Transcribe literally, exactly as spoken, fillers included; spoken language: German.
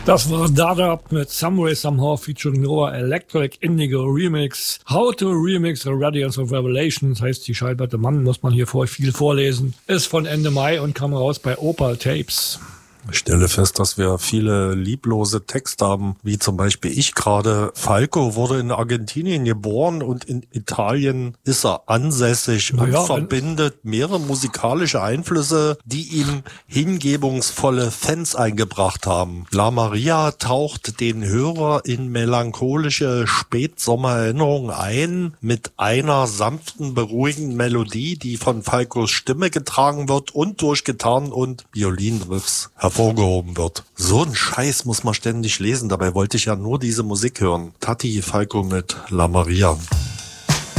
Das war Dada mit Some Way Somehow featuring Noah Electric Indigo Remix. How to Remix the Radiance of Revelation, das heißt die Schallplatte Mann, muss man hier vor viel vorlesen, ist von Ende Mai und kam raus bei Opal Tapes. Ich stelle fest, dass wir viele lieblose Texte haben, wie zum Beispiel ich gerade. Falco wurde in Argentinien geboren und in Italien ist er ansässig und ja, verbindet mehrere musikalische Einflüsse, die ihm hingebungsvolle Fans eingebracht haben. La Maria taucht den Hörer in melancholische Spätsommererinnerungen ein mit einer sanften, beruhigenden Melodie, die von Falcos Stimme getragen wird und durch Gitarren und Violinriffs hervorgehoben wird. So ein Scheiß muss man ständig lesen. Dabei wollte ich ja nur diese Musik hören. Tati Falco mit La Maria.